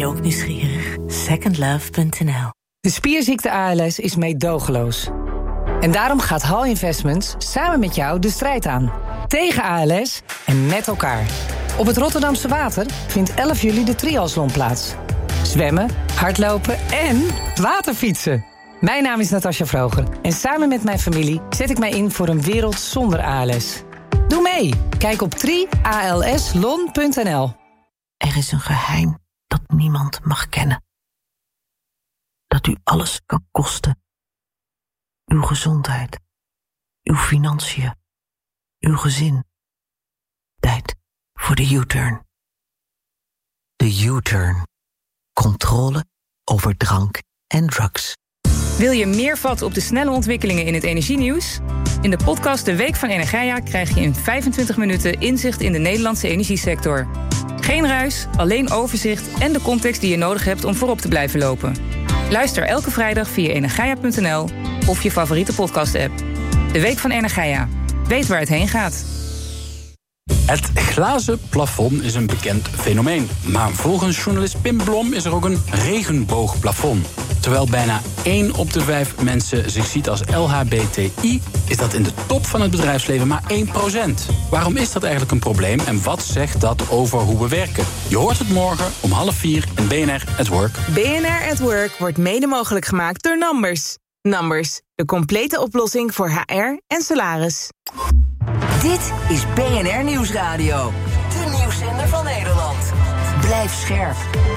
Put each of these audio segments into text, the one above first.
je ook nieuwsgierig? Secondlove.nl. De spierziekte ALS is meedogenloos. En daarom gaat HAL Investments samen met jou de strijd aan. Tegen ALS en met elkaar. Op het Rotterdamse Water vindt 11 juli de triathlon plaats. Zwemmen, hardlopen en waterfietsen. Mijn naam is Natasja Vroger. En samen met mijn familie zet ik mij in voor een wereld zonder ALS. Doe mee. Kijk op trialslon.nl. Er is een geheim dat niemand mag kennen. Dat u alles kan kosten. Uw gezondheid, uw financiën, uw gezin. Tijd voor de U-turn. De U-turn. Controle over drank en drugs. Wil je meer vatten op de snelle ontwikkelingen in het energienieuws? In de podcast De Week van Energia krijg je in 25 minuten inzicht in de Nederlandse energiesector. Geen ruis, alleen overzicht en de context die je nodig hebt om voorop te blijven lopen. Luister elke vrijdag via energia.nl of je favoriete podcast-app. De Week van Energia. Weet waar het heen gaat. Het glazen plafond is een bekend fenomeen. Maar volgens journalist Pim Blom is er ook een regenboogplafond. Terwijl bijna 1 op de 5 mensen zich ziet als LHBTI... is dat in de top van het bedrijfsleven maar 1%. Waarom is dat eigenlijk een probleem en wat zegt dat over hoe we werken? Je hoort het morgen om 3:30 in BNR at Work. BNR at Work wordt mede mogelijk gemaakt door Numbers. Numbers, de complete oplossing voor HR en salaris. Dit is BNR Nieuwsradio. De nieuwszender van Nederland. Blijf scherp.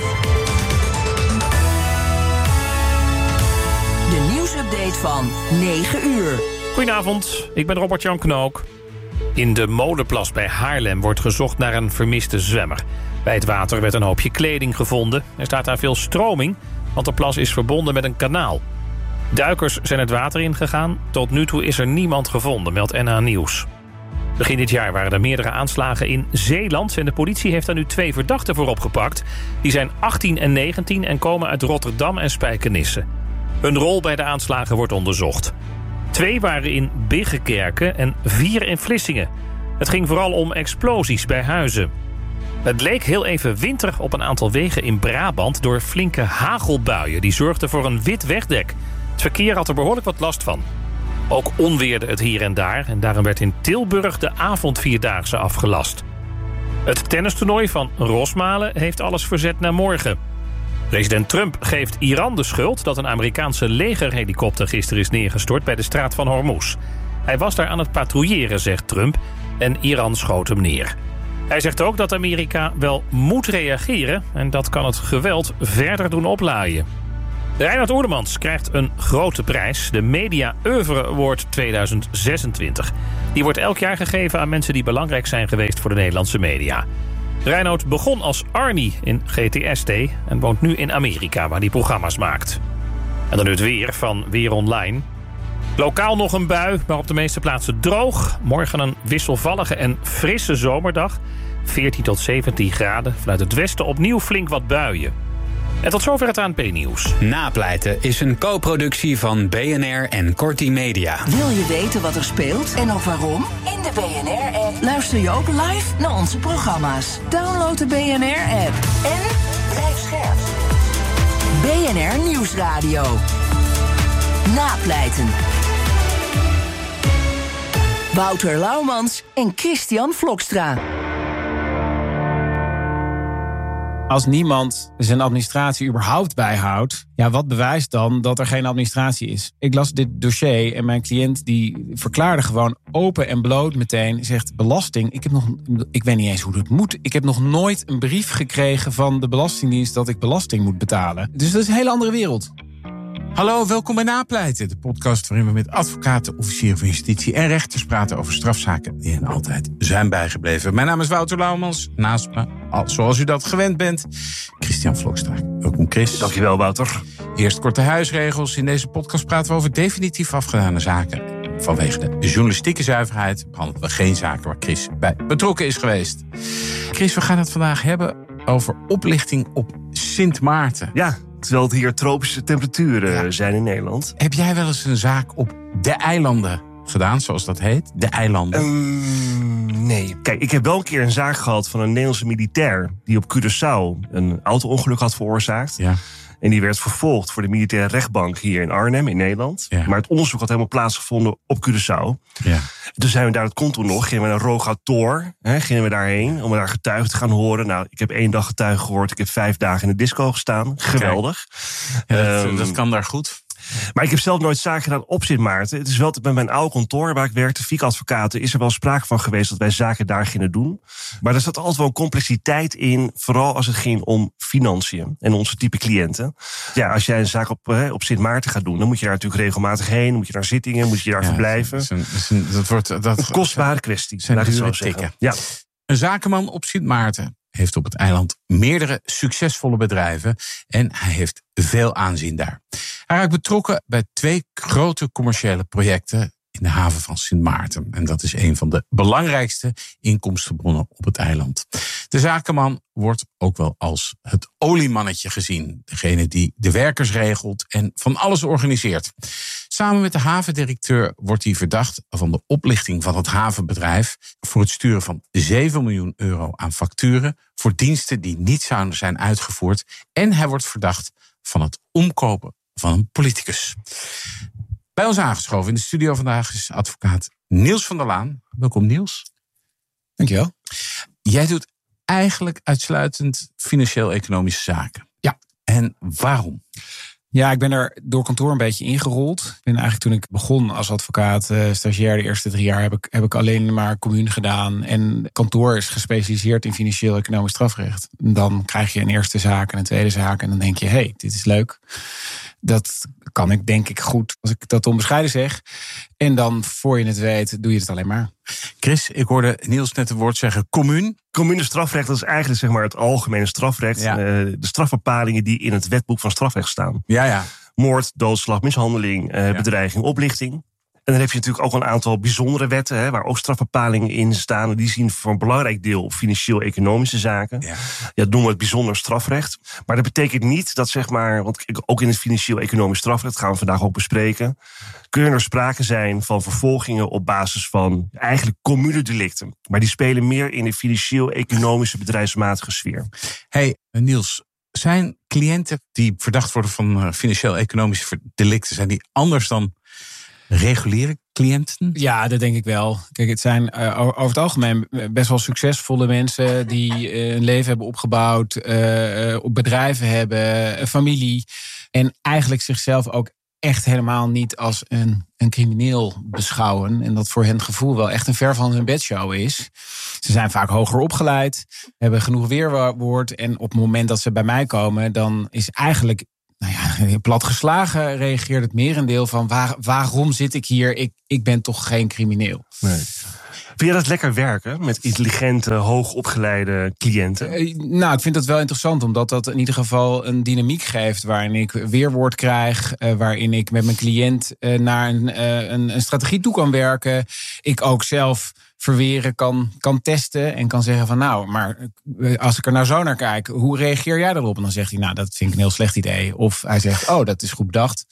De nieuwsupdate van 9 uur. Goedenavond, ik ben Robert-Jan Knook. In de Molenplas bij Haarlem wordt gezocht naar een vermiste zwemmer. Bij het water werd een hoopje kleding gevonden. Er staat daar veel stroming, want de plas is verbonden met een kanaal. Duikers zijn het water ingegaan. Tot nu toe is er niemand gevonden, meldt NH Nieuws. Begin dit jaar waren er meerdere aanslagen in Zeeland... en de politie heeft daar nu 2 verdachten voor opgepakt. Die zijn 18 en 19 en komen uit Rotterdam en Spijkenisse. Hun rol bij de aanslagen wordt onderzocht. 2 waren in Biggenkerken en 4 in Vlissingen. Het ging vooral om explosies bij huizen. Het leek heel even winter op een aantal wegen in Brabant... door flinke hagelbuien. Die zorgden voor een wit wegdek. Het verkeer had er behoorlijk wat last van. Ook onweerde het hier en daar... en daarom werd in Tilburg de avondvierdaagse afgelast. Het tennistoernooi van Rosmalen heeft alles verzet naar morgen. President Trump geeft Iran de schuld... dat een Amerikaanse legerhelikopter gisteren is neergestort... bij de straat van Hormuz. Hij was daar aan het patrouilleren, zegt Trump... en Iran schoot hem neer. Hij zegt ook dat Amerika wel moet reageren... en dat kan het geweld verder doen oplaaien. Reinhard Oerlemans krijgt een grote prijs, de Media Oeuvre Award 2026. Die wordt elk jaar gegeven aan mensen die belangrijk zijn geweest voor de Nederlandse media. Reinhard begon als Arnie in GTST en woont nu in Amerika, waar hij programma's maakt. En dan nu het weer van Weer Online. Lokaal nog een bui, maar op de meeste plaatsen droog. Morgen een wisselvallige en frisse zomerdag. 14 tot 17 graden. Vanuit het westen opnieuw flink wat buien. En tot zover het ANP-nieuws. Napleiten is een co-productie van BNR en Corti Media. Wil je weten wat er speelt en ook waarom? In de BNR-app luister je ook live naar onze programma's. Download de BNR-app en blijf scherp. BNR Nieuwsradio. Napleiten. Wouter Laumans en Christian Vlokstra. Als niemand zijn administratie überhaupt bijhoudt... ja, wat bewijst dan dat er geen administratie is? Ik las dit dossier en mijn cliënt die verklaarde gewoon open en bloot meteen... zegt belasting, ik weet niet eens hoe dat moet. Ik heb nog nooit een brief gekregen van de Belastingdienst... dat ik belasting moet betalen. Dus dat is een hele andere wereld. Hallo, welkom bij Napleiten, de podcast waarin we met advocaten, officieren van justitie en rechters praten over strafzaken die hen altijd zijn bijgebleven. Mijn naam is Wouter Laumans, naast me, zoals u dat gewend bent, Christian Vlokstra. Welkom Chris. Dankjewel Wouter. Eerst korte huisregels. In deze podcast praten we over definitief afgedane zaken. Vanwege de journalistieke zuiverheid behandelen we geen zaken waar Chris bij betrokken is geweest. Chris, we gaan het vandaag hebben over oplichting op Sint Maarten. Ja. Terwijl het hier tropische temperaturen zijn in Nederland. Heb jij wel eens een zaak op de eilanden gedaan, zoals dat heet? De eilanden? Nee. Kijk, ik heb wel een keer een zaak gehad van een Nederlandse militair die op Curaçao een auto-ongeluk had veroorzaakt. Ja. En die werd vervolgd voor de militaire rechtbank hier in Arnhem, in Nederland. Ja. Maar het onderzoek had helemaal plaatsgevonden op Curaçao. Ja. Toen zijn we daar het konto nog, gingen we naar Rogator, gingen we daarheen om daar getuigen te gaan horen. Nou, ik heb 1 dag getuigen gehoord, ik heb 5 dagen in de disco gestaan. Geweldig. Ja, dat kan daar goed. Maar ik heb zelf nooit zaken gedaan op Sint Maarten. Het is wel bij mijn oude kantoor waar ik werkte, Fiek Advocaten, is er wel sprake van geweest dat wij zaken daar gingen doen. Maar er zat altijd wel een complexiteit in, vooral als het ging om financiën en onze type cliënten. Ja, als jij een zaak op Sint Maarten gaat doen, dan moet je daar natuurlijk regelmatig heen, moet je naar zittingen, moet je daar verblijven. Dat wordt een kostbare kwestie. Zijn dure tikken. Ja. Een zakenman op Sint Maarten heeft op het eiland meerdere succesvolle bedrijven en hij heeft veel aanzien daar. Hij raakt betrokken bij 2 grote commerciële projecten in de haven van Sint Maarten. En dat is een van de belangrijkste inkomstenbronnen op het eiland. De zakenman wordt ook wel als het oliemannetje gezien. Degene die de werkers regelt en van alles organiseert. Samen met de havendirecteur wordt hij verdacht van de oplichting van het havenbedrijf voor het sturen van 7 miljoen euro aan facturen voor diensten die niet zouden zijn uitgevoerd. En hij wordt verdacht van het omkopen van een politicus. Bij ons aangeschoven in de studio vandaag is advocaat Niels van der Laan. Welkom, Niels. Dankjewel. Jij doet eigenlijk uitsluitend financieel-economische zaken. Ja. En waarom? Ja, ik ben er door kantoor een beetje ingerold. Ik ben eigenlijk toen ik begon als advocaat, stagiair de eerste 3 jaar, heb ik alleen maar commune gedaan. En kantoor is gespecialiseerd in financieel-economisch strafrecht. En dan krijg je een eerste zaak en een tweede zaak. En dan denk je, hey, dit is leuk. Dat kan ik denk ik goed, als ik dat onbescheiden zeg. En dan, voor je het weet, doe je het alleen maar. Chris, ik hoorde Niels net het woord zeggen, commune. Commune strafrecht, dat is eigenlijk zeg maar het algemene strafrecht. Ja. De strafbepalingen die in het wetboek van strafrecht staan. Ja. Moord, doodslag, mishandeling, bedreiging, oplichting. En dan heb je natuurlijk ook een aantal bijzondere wetten, waar ook strafbepalingen in staan. En die zien voor een belangrijk deel op financieel-economische zaken. Ja, dat noemen we het bijzonder strafrecht. Maar dat betekent niet dat, zeg maar, want ook in het financieel-economisch strafrecht gaan we vandaag ook bespreken, kunnen er sprake zijn van vervolgingen op basis van eigenlijk communedelicten. Maar die spelen meer in de financieel-economische bedrijfsmatige sfeer. Hey, Niels, zijn cliënten die verdacht worden van financieel-economische delicten, zijn die anders dan reguliere cliënten? Ja, dat denk ik wel. Kijk, het zijn over het algemeen best wel succesvolle mensen die een leven hebben opgebouwd, bedrijven hebben, een familie. En eigenlijk zichzelf ook echt helemaal niet als een crimineel beschouwen. En dat voor hen het gevoel wel echt een ver van hun bedshow is. Ze zijn vaak hoger opgeleid, hebben genoeg weerwoord. En op het moment dat ze bij mij komen, dan is eigenlijk, platgeslagen reageert het merendeel van waarom zit ik hier? Ik ben toch geen crimineel. Nee. Vind je dat lekker werken met intelligente, hoogopgeleide cliënten? Ik vind dat wel interessant, omdat dat in ieder geval een dynamiek geeft waarin ik weerwoord krijg, waarin ik met mijn cliënt naar een strategie toe kan werken. Ik ook zelf verweren kan testen en kan zeggen van maar als ik er nou zo naar kijk, hoe reageer jij daarop? En dan zegt hij, dat vind ik een heel slecht idee. Of hij zegt, dat is goed bedacht.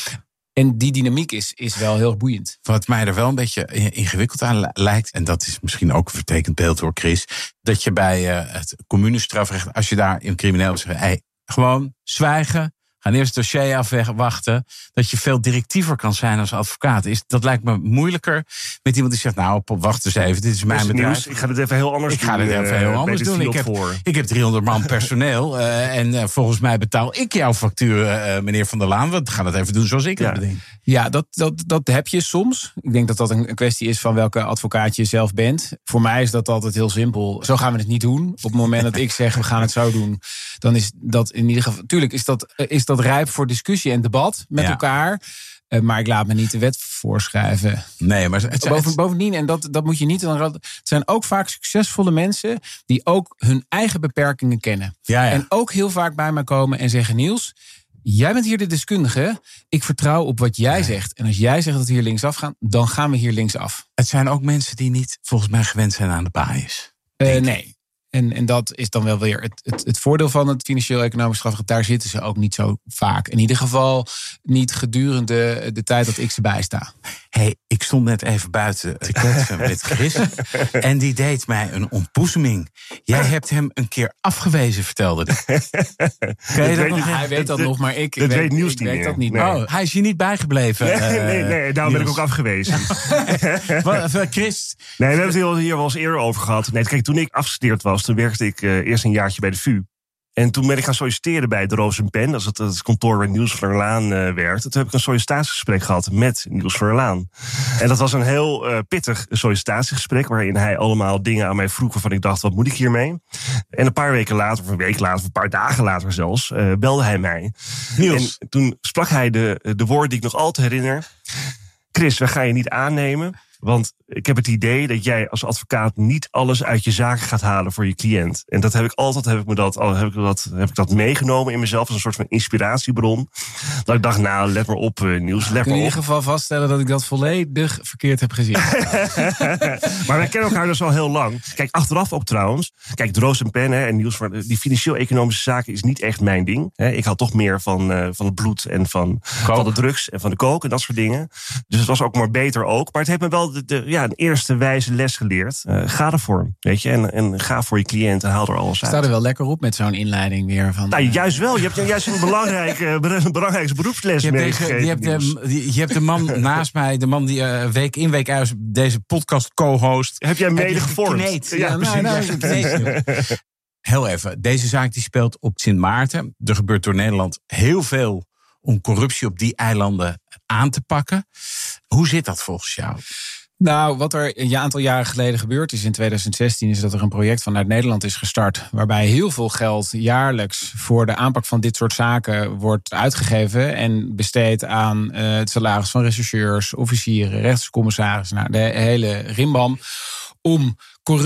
En die dynamiek is wel heel boeiend. Wat mij er wel een beetje ingewikkeld aan lijkt, en dat is misschien ook een vertekend beeld hoor, Chris, dat je bij het communestrafrecht, als je daar in crimineel zegt, gewoon zwijgen, gaan eerst het dossier afwachten, dat je veel directiever kan zijn als advocaat. Dat lijkt me moeilijker met iemand die zegt, wacht eens even, dit is mijn bedrijf. Nieuws, ik ga dit even heel anders doen. Ik heb 300 man personeel en volgens mij betaal ik jouw factuur, meneer Van der Laan. We gaan het even doen zoals ik het bedenk. Ja, dat heb je soms. Ik denk dat dat een kwestie is van welke advocaat je zelf bent. Voor mij is dat altijd heel simpel. Zo gaan we het niet doen. Op het moment dat ik zeg, we gaan het zo doen, dan is dat in ieder geval, natuurlijk is dat rijp voor discussie en debat met elkaar. Maar ik laat me niet de wet voorschrijven. Nee, maar bovendien, en dat moet je niet. Het zijn ook vaak succesvolle mensen die ook hun eigen beperkingen kennen. Ja. En ook heel vaak bij mij komen en zeggen, Niels, jij bent hier de deskundige. Ik vertrouw op wat jij zegt. En als jij zegt dat we hier linksaf gaan, dan gaan we hier linksaf. Het zijn ook mensen die niet volgens mij gewend zijn aan de baais. Nee. En dat is dan wel weer het voordeel van het financieel-economisch strafrecht. Daar zitten ze ook niet zo vaak. In ieder geval niet gedurende de tijd dat ik ze bijsta. Hey, ik stond net even buiten te kletsen met Chris. En die deed mij een ontboezeming. Jij hebt hem een keer afgewezen, vertelde hij. Hij weet dat nog, maar ik weet Niels niet meer. Dat niet. Nee. Oh, hij is je niet bijgebleven. Nee, daarom ben ik ook afgewezen. Chris? Nee, we hebben het hier wel eens eerder over gehad. Nee, kijk, toen ik afgestudeerd was, toen werkte ik eerst een jaartje bij de VU. En toen ben ik gaan solliciteren bij de Roos & Pen. Dat is het kantoor waar Niels van der Laan werkte. Toen heb ik een sollicitatiegesprek gehad met Niels van der Laan. En dat was een heel pittig sollicitatiegesprek, waarin hij allemaal dingen aan mij vroeg waarvan ik dacht, wat moet ik hiermee? En een paar weken later, of een week later, of een paar dagen later zelfs, belde hij mij. Niels. En toen sprak hij de woorden die ik nog altijd herinner. Chris, we gaan je niet aannemen. Want ik heb het idee dat jij als advocaat niet alles uit je zaak gaat halen voor je cliënt. En dat heb ik altijd heb ik dat meegenomen in mezelf als een soort van inspiratiebron. Dat ik dacht, nou, let maar op, Niels, let maar op. In ieder geval vaststellen dat ik dat volledig verkeerd heb gezien. Maar wij kennen elkaar dus al heel lang. Kijk, achteraf ook trouwens. Kijk, de Roos & Pen en Niels, die financieel-economische zaken is niet echt mijn ding. Ik had toch meer van het bloed en van de drugs en van de kook en dat soort dingen. Dus het was ook maar beter ook. Maar het heeft me wel een eerste wijze les geleerd. Ga ervoor, weet je. En ga voor je cliënt en haal er alles uit. Sta er wel lekker op met zo'n inleiding weer. Nou, juist wel. Je hebt juist een belangrijke beroepsles meegegeven. Je hebt de man naast mij, de man die week in week uit deze podcast co-host. Heb jij mede gevormd? Ja, precies. Heel even, deze zaak die speelt op Sint Maarten. Er gebeurt door Nederland heel veel om corruptie op die eilanden aan te pakken. Hoe zit dat volgens jou? Nou, wat er een aantal jaren geleden gebeurd is in 2016... is dat er een project vanuit Nederland is gestart, waarbij heel veel geld jaarlijks voor de aanpak van dit soort zaken wordt uitgegeven en besteed aan het salaris van rechercheurs, officieren, rechtscommissarissen, de hele rimbam, om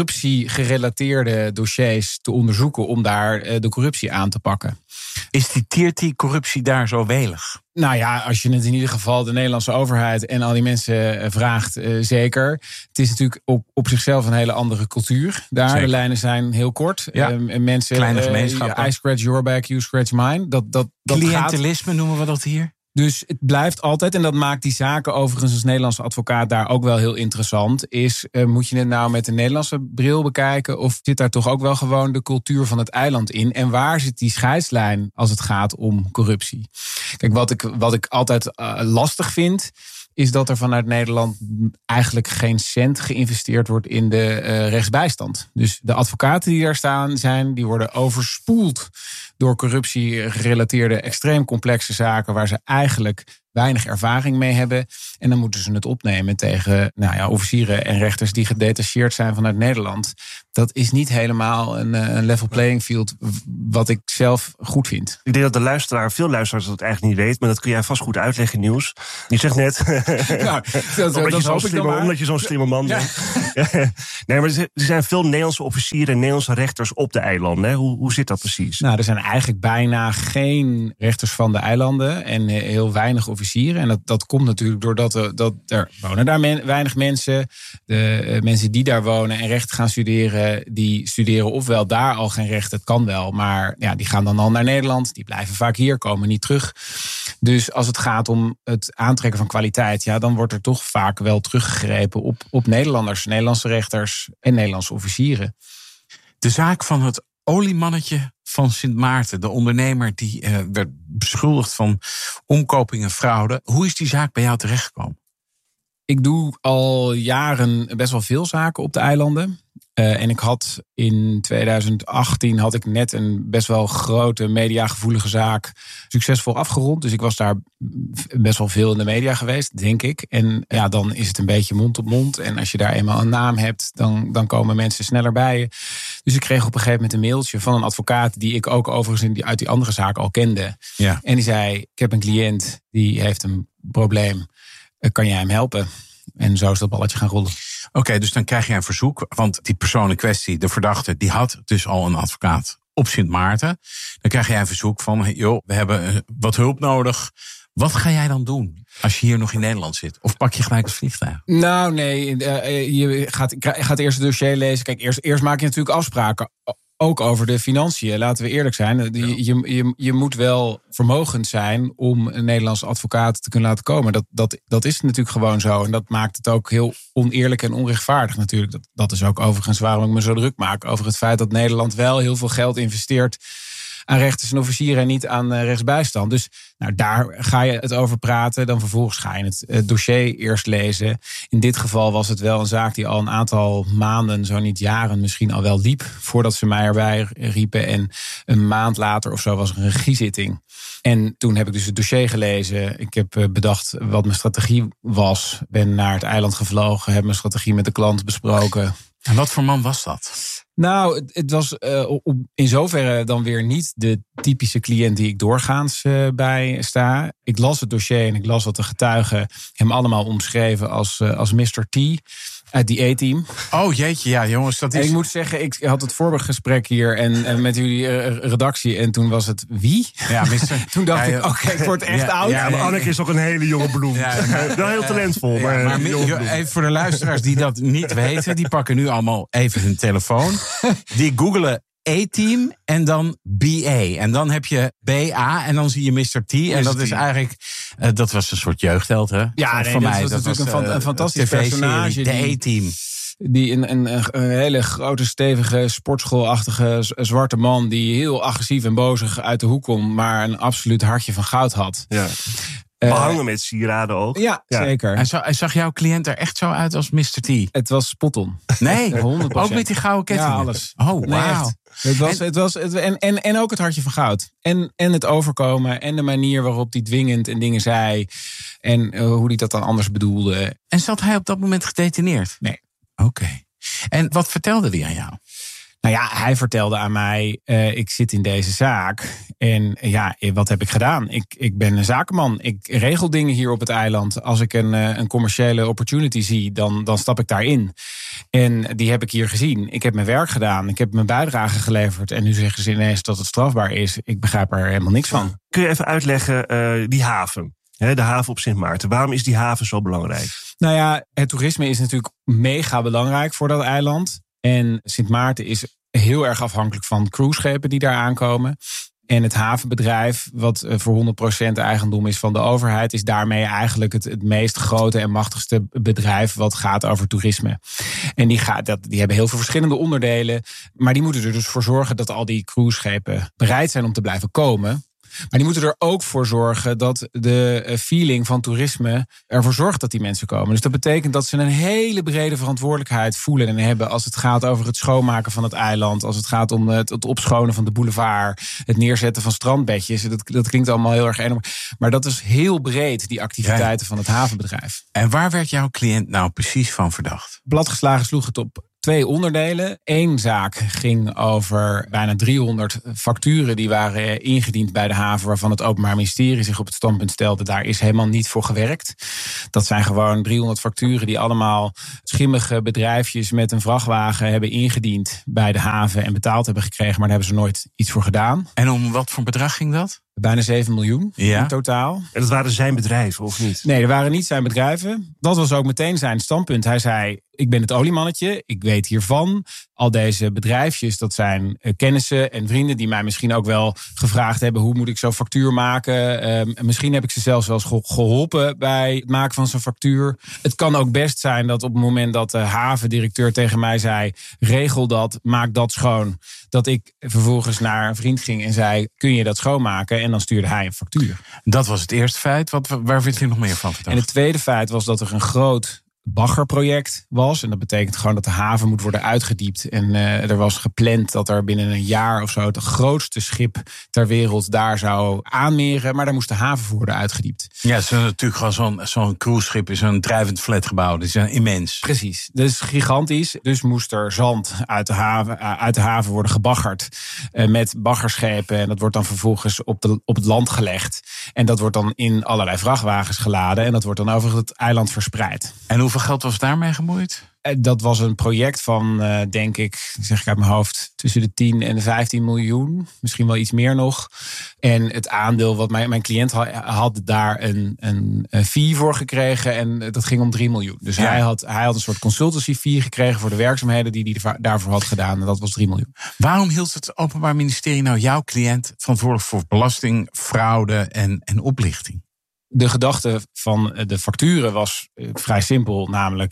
corruptie-gerelateerde dossiers te onderzoeken, om daar de corruptie aan te pakken. Tiert die corruptie daar zo welig? Nou ja, als je het in ieder geval de Nederlandse overheid en al die mensen vraagt, zeker. Het is natuurlijk op zichzelf een hele andere cultuur. Daar, zeker. De lijnen zijn heel kort. Ja. Mensen, kleine gemeenschappen. I scratch your back, you scratch mine. Dat cliëntelisme noemen we dat hier? Dus het blijft altijd, en dat maakt die zaken overigens als Nederlandse advocaat daar ook wel heel interessant, moet je het nou met een Nederlandse bril bekijken of zit daar toch ook wel gewoon de cultuur van het eiland in? En waar zit die scheidslijn als het gaat om corruptie? Kijk, wat ik altijd lastig vind, is dat er vanuit Nederland eigenlijk geen cent geïnvesteerd wordt in de rechtsbijstand. Dus de advocaten die daar zijn, die worden overspoeld door corruptie-gerelateerde extreem complexe zaken waar ze eigenlijk weinig ervaring mee hebben. En dan moeten ze het opnemen tegen officieren en rechters die gedetacheerd zijn vanuit Nederland. Dat is niet helemaal een level playing field wat ik zelf goed vind. Ik denk dat veel luisteraars dat eigenlijk niet weten, maar dat kun jij vast goed uitleggen, Niels. Je zegt net, omdat je zo'n slimme man bent. Nee, maar er zijn veel Nederlandse officieren en Nederlandse rechters op de eilanden. Hè? Hoe zit dat precies? Nou, er zijn eigenlijk bijna geen rechters van de eilanden en heel weinig officieren. En dat komt natuurlijk doordat er wonen daar weinig mensen. De mensen die daar wonen en recht gaan studeren, die studeren ofwel daar al geen recht, het kan wel, maar die gaan dan al naar Nederland. Die blijven vaak hier, komen niet terug. Dus als het gaat om het aantrekken van kwaliteit, dan wordt er toch vaak wel teruggegrepen op Nederlanders, Nederlandse rechters en Nederlandse officieren. De zaak van het oliemannetje van Sint Maarten, de ondernemer die werd beschuldigd van omkoping en fraude. Hoe is die zaak bij jou terechtgekomen? Ik doe al jaren best wel veel zaken op de eilanden. En ik had in 2018 net een best wel grote mediagevoelige zaak succesvol afgerond. Dus ik was daar best wel veel in de media geweest, denk ik. En dan is het een beetje mond op mond. En als je daar eenmaal een naam hebt, dan komen mensen sneller bij je. Dus ik kreeg op een gegeven moment een mailtje van een advocaat die ik ook overigens uit die andere zaak al kende. Ja. En die zei, ik heb een cliënt die heeft een probleem. Kan jij hem helpen? En zo is dat balletje gaan rollen. Oké, dus dan krijg je een verzoek. Want die persoon in kwestie, de verdachte, die had dus al een advocaat op Sint Maarten. Dan krijg jij een verzoek van, we hebben wat hulp nodig. Wat ga jij dan doen als je hier nog in Nederland zit? Of pak je gelijk het vliegtuig? Nou, nee. Je gaat eerst het dossier lezen. Kijk, eerst maak je natuurlijk afspraken. ook over de financiën. Laten we eerlijk zijn. Je moet wel vermogend zijn om een Nederlandse advocaat te kunnen laten komen. Dat is natuurlijk gewoon zo. En dat maakt het ook heel oneerlijk en onrechtvaardig natuurlijk. Dat is ook overigens waarom ik me zo druk maak over het feit dat Nederland wel heel veel geld investeert aan rechters en officieren en niet aan rechtsbijstand. Dus daar ga je het over praten. Dan vervolgens ga je het dossier eerst lezen. In dit geval was het wel een zaak die al een aantal maanden, zo niet jaren, misschien al wel liep, voordat ze mij erbij riepen. En een maand later of zo was er een regiezitting. En toen heb ik dus het dossier gelezen. Ik heb bedacht wat mijn strategie was. Ben naar het eiland gevlogen, heb mijn strategie met de klant besproken. En wat voor man was dat? Nou, het was in zoverre dan weer niet de typische cliënt die ik doorgaans bij sta. Ik las het dossier en ik las wat de getuigen hem allemaal omschreven als Mr. T uit die A-team. Oh jeetje, ja jongens, dat is... En ik moet zeggen, ik had het voorgesprek hier en met jullie redactie en toen was het wie? Ja, toen dacht ik, oké, ik word echt oud. Ja, maar Anneke is ook een hele jonge bloem. Wel heel talentvol. Maar even voor de luisteraars die dat niet weten, die pakken nu allemaal even hun telefoon. Die googelen A-team en dan BA. En dan heb je BA en dan zie je Mr. T. En dat is eigenlijk... dat was een soort jeugdheld, hè? Ja, voor mij. Dat was natuurlijk een fantastisch personage. De A-team. Die een hele grote, stevige, sportschoolachtige zwarte man die heel agressief en bozig uit de hoek komt, maar een absoluut hartje van goud had. Ja. Behangen met sieraden ook. Ja, zeker. Hij zag jouw cliënt er echt zo uit als Mr. T? Het was spot on. Nee, 100%. Ook met die gouden ketting? Ja, alles. Oh, wauw. En ook het hartje van goud. En het overkomen en de manier waarop hij dwingend en dingen zei. En hoe hij dat dan anders bedoelde. En zat hij op dat moment gedetineerd? Nee. Oké. En wat vertelde hij aan jou? Nou ja, hij vertelde aan mij, ik zit in deze zaak. En ja, wat heb ik gedaan? Ik ben een zakenman. Ik regel dingen hier op het eiland. Als ik een commerciële opportunity zie, dan stap ik daarin. En die heb ik hier gezien. Ik heb mijn werk gedaan. Ik heb mijn bijdrage geleverd. En nu zeggen ze ineens dat het strafbaar is. Ik begrijp er helemaal niks van. Kun je even uitleggen, die haven? De haven op Sint Maarten. Waarom is die haven zo belangrijk? Nou ja, het toerisme is natuurlijk mega belangrijk voor dat eiland. En Sint Maarten is heel erg afhankelijk van cruiseschepen die daar aankomen. En het havenbedrijf, wat voor 100% eigendom is van de overheid, is daarmee eigenlijk het meest grote en machtigste bedrijf wat gaat over toerisme. En die hebben heel veel verschillende onderdelen. Maar die moeten er dus voor zorgen dat al die cruiseschepen bereid zijn om te blijven komen. Maar die moeten er ook voor zorgen dat de feeling van toerisme ervoor zorgt dat die mensen komen. Dus dat betekent dat ze een hele brede verantwoordelijkheid voelen en hebben als het gaat over het schoonmaken van het eiland, als het gaat om het opschonen van de boulevard, het neerzetten van strandbedjes. Dat klinkt allemaal heel erg enorm. Maar dat is heel breed, die activiteiten van het havenbedrijf. En waar werd jouw cliënt nou precies van verdacht? Bladgeslagen sloeg het op 2 onderdelen. 1 zaak ging over bijna 300 facturen die waren ingediend bij de haven, waarvan het Openbaar Ministerie zich op het standpunt stelde, daar is helemaal niet voor gewerkt. Dat zijn gewoon 300 facturen die allemaal schimmige bedrijfjes met een vrachtwagen hebben ingediend bij de haven en betaald hebben gekregen, maar daar hebben ze nooit iets voor gedaan. En om wat voor bedrag ging dat? Bijna 7 miljoen in totaal. En dat waren zijn bedrijven, of niet? Nee, dat waren niet zijn bedrijven. Dat was ook meteen zijn standpunt. Hij zei, ik ben het oliemannetje, ik weet hiervan. Al deze bedrijfjes, dat zijn kennissen en vrienden die mij misschien ook wel gevraagd hebben, hoe moet ik zo'n factuur maken? Misschien heb ik ze zelfs wel eens geholpen bij het maken van zo'n factuur. Het kan ook best zijn dat op het moment dat de havendirecteur tegen mij zei, regel dat, maak dat schoon, dat ik vervolgens naar een vriend ging en zei, kun je dat schoonmaken? En dan stuurde hij een factuur. Dat was het eerste feit. Waar vindt u nog meer van verteld? En het tweede feit was dat er een groot baggerproject was. En dat betekent gewoon dat de haven moet worden uitgediept. En er was gepland dat er binnen een jaar of zo het grootste schip ter wereld daar zou aanmeren. Maar daar moest de haven voor worden uitgediept. Ja, het is natuurlijk gewoon zo'n cruiseschip is een drijvend flatgebouw. Dat is immens. Precies. Dat is gigantisch. Dus moest er zand uit de haven worden gebaggerd met baggerschepen. En dat wordt dan vervolgens op het land gelegd. En dat wordt dan in allerlei vrachtwagens geladen. En dat wordt dan over het eiland verspreid. En hoeveel Hoeveel geld was daarmee gemoeid? Dat was een project van, denk ik, zeg ik uit mijn hoofd, tussen de 10 en de 15 miljoen. Misschien wel iets meer nog. En het aandeel wat mijn cliënt had daar een fee voor gekregen. En dat ging om 3 miljoen. Dus hij had een soort consultancy fee gekregen voor de werkzaamheden die hij daarvoor had gedaan. En dat was 3 miljoen. Waarom hield het Openbaar Ministerie nou jouw cliënt verantwoordelijk voor belasting, fraude en oplichting? De gedachte van de facturen was vrij simpel. Namelijk,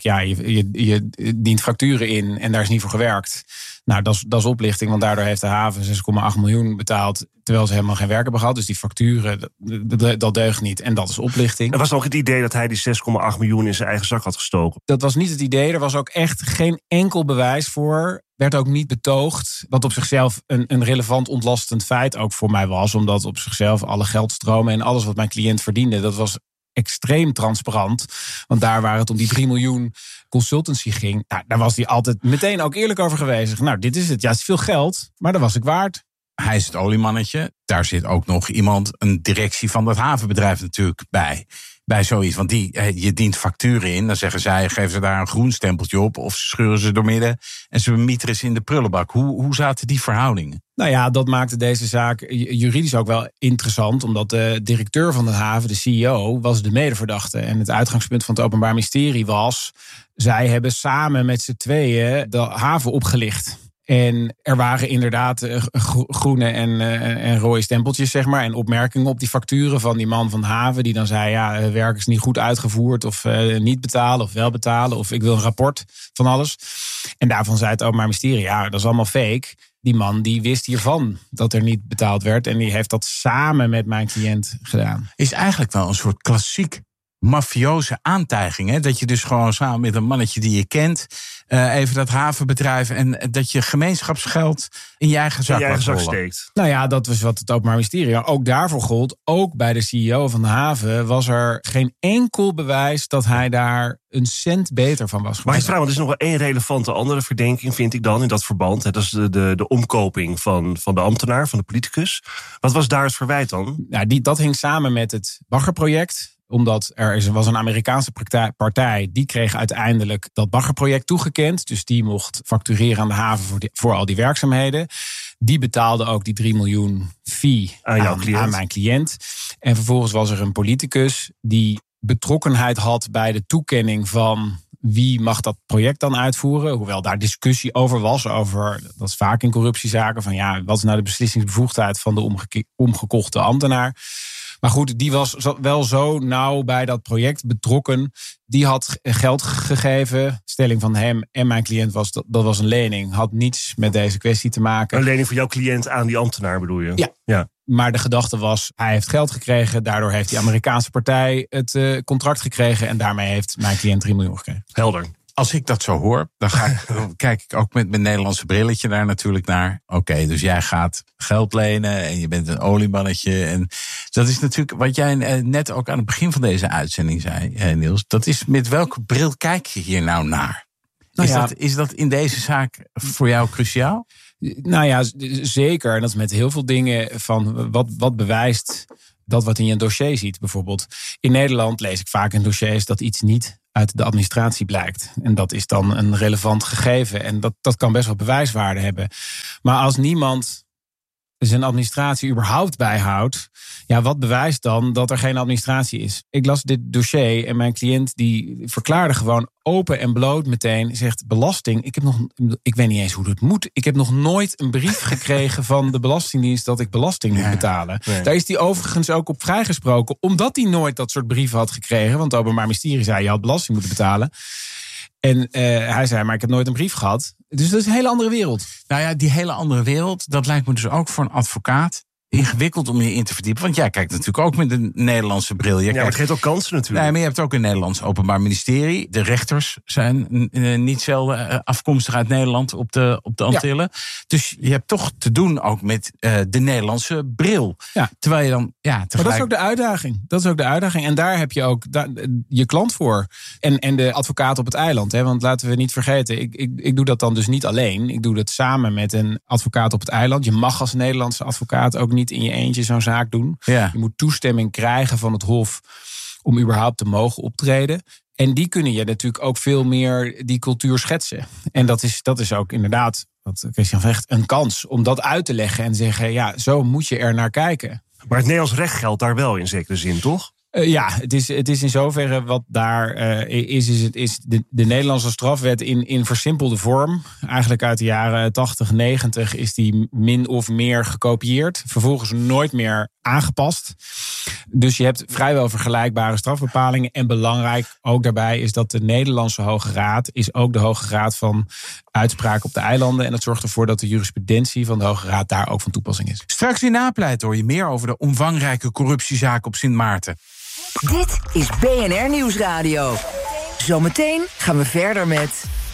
je dient facturen in en daar is niet voor gewerkt. Nou, dat is oplichting, want daardoor heeft de haven 6,8 miljoen betaald, terwijl ze helemaal geen werk hebben gehad. Dus die facturen, dat deugt niet. En dat is oplichting. Er was ook het idee dat hij die 6,8 miljoen in zijn eigen zak had gestoken. Dat was niet het idee. Er was ook echt geen enkel bewijs voor. Werd ook niet betoogd. Wat op zichzelf een relevant ontlastend feit ook voor mij was. Omdat op zichzelf alle geldstromen en alles wat mijn cliënt verdiende, dat was extreem transparant. Want daar waar het om die 3 miljoen consultancy ging, nou, daar was hij altijd meteen ook eerlijk over geweest. Nou, dit is het. Ja, het is veel geld, maar dat was ik waard. Hij is het oliemannetje. Daar zit ook nog iemand, een directie van dat havenbedrijf natuurlijk bij zoiets. Want je dient facturen in. Dan zeggen zij, geven ze daar een groen stempeltje op, of ze scheuren ze doormidden en ze mieteren ze in de prullenbak. Hoe zaten die verhoudingen? Nou ja, dat maakte deze zaak juridisch ook wel interessant, omdat de directeur van de haven, de CEO, was de medeverdachte. En het uitgangspunt van het Openbaar Ministerie was, zij hebben samen met z'n tweeën de haven opgelicht. En er waren inderdaad groene en rode stempeltjes, zeg maar, en opmerkingen op die facturen van die man van de haven, die dan zei, werk is niet goed uitgevoerd, of niet betalen, of wel betalen, of ik wil een rapport van alles. En daarvan zei het Openbaar Ministerie, dat is allemaal fake. Die man die wist hiervan dat er niet betaald werd, en die heeft dat samen met mijn cliënt gedaan. Is eigenlijk wel een soort klassiek mafioze aantijging, hè? Dat je dus gewoon samen met een mannetje die je kent, even dat havenbedrijf, en dat je gemeenschapsgeld in je eigen zak steekt. Nou ja, dat was wat het Openbaar Ministerie ook daarvoor gold. Ook bij de CEO van de haven was er geen enkel bewijs dat hij daar een cent beter van was. Maar ik vraag, want er is nog wel één relevante andere verdenking, vind ik dan, in dat verband. Dat is de omkoping van de ambtenaar, van de politicus. Wat was daar het verwijt dan? Nou, dat hing samen met het baggerproject. Omdat was een Amerikaanse partij, die kreeg uiteindelijk dat baggerproject toegekend. Dus die mocht factureren aan de haven voor al die werkzaamheden. Die betaalde ook die 3 miljoen fee aan mijn cliënt. En vervolgens was er een politicus die betrokkenheid had bij de toekenning van wie mag dat project dan uitvoeren. Hoewel daar discussie over was. Dat is vaak in corruptiezaken. Van wat is nou de beslissingsbevoegdheid van de omgekochte ambtenaar. Maar goed, die was wel zo nauw bij dat project betrokken. Die had geld gegeven. Stelling van hem en mijn cliënt dat was een lening. Had niets met deze kwestie te maken. Een lening voor jouw cliënt aan die ambtenaar bedoel je? Ja. Maar de gedachte was, hij heeft geld gekregen. Daardoor heeft die Amerikaanse partij het contract gekregen. En daarmee heeft mijn cliënt 3 miljoen gekregen. Helder. Als ik dat zo hoor, dan kijk ik ook met mijn Nederlandse brilletje daar natuurlijk naar. Oké, dus jij gaat geld lenen en je bent een oliemannetje. En dat is natuurlijk wat jij net ook aan het begin van deze uitzending zei, Niels. Dat is, met welke bril kijk je hier nou naar? Is dat in deze zaak voor jou cruciaal? Nou ja, zeker. En dat is met heel veel dingen van wat bewijst dat wat in je dossier ziet. Bijvoorbeeld in Nederland lees ik vaak in dossiers dat iets niet uit de administratie blijkt. En dat is dan een relevant gegeven. En dat kan best wel bewijswaarde hebben. Maar als niemand zijn administratie überhaupt bijhoudt, wat bewijst dan dat er geen administratie is? Ik las dit dossier en mijn cliënt die verklaarde gewoon open en bloot meteen, zegt belasting. Ik weet niet eens hoe dat moet. Ik heb nog nooit een brief gekregen van de Belastingdienst dat ik belasting moet betalen. Nee. Daar is hij overigens ook op vrijgesproken, omdat hij nooit dat soort brieven had gekregen. Want het Openbaar Ministerie zei, je had belasting moeten betalen. En hij zei, maar ik heb nooit een brief gehad. Dus dat is een hele andere wereld. Nou ja, die hele andere wereld, dat lijkt me dus ook voor een advocaat ingewikkeld om je in te verdiepen. Want jij kijkt natuurlijk ook met een Nederlandse bril. Maar het geeft ook kansen natuurlijk. Nee, maar je hebt ook een Nederlands Openbaar Ministerie. De rechters zijn niet zelden afkomstig uit Nederland op de Antillen. Ja. Dus je hebt toch te doen ook met de Nederlandse bril. Ja. Terwijl je dan tegelijk... Maar dat is ook de uitdaging. En daar heb je ook je klant voor. En de advocaat op het eiland. Hè? Want laten we niet vergeten, ik doe dat dan dus niet alleen. Ik doe dat samen met een advocaat op het eiland. Je mag als Nederlandse advocaat ook niet in je eentje zo'n zaak doen. Ja. Je moet toestemming krijgen van het Hof om überhaupt te mogen optreden. En die kunnen je natuurlijk ook veel meer die cultuur schetsen. En dat is ook inderdaad, wat Christian zegt, een kans om dat uit te leggen en zeggen, ja, zo moet je er naar kijken. Maar het Nederlands recht geldt daar wel in zekere zin, toch? Ja, het is in zoverre wat daar is de Nederlandse strafwet in versimpelde vorm. Eigenlijk uit de jaren 80, 90 is die min of meer gekopieerd. Vervolgens nooit meer aangepast. Dus je hebt vrijwel vergelijkbare strafbepalingen. En belangrijk ook daarbij is dat de Nederlandse Hoge Raad is ook de Hoge Raad van uitspraak op de eilanden. En dat zorgt ervoor dat de jurisprudentie van de Hoge Raad daar ook van toepassing is. Straks in Napleit hoor je meer over de omvangrijke corruptiezaak op Sint Maarten. Dit is BNR Nieuwsradio. Zometeen gaan we verder met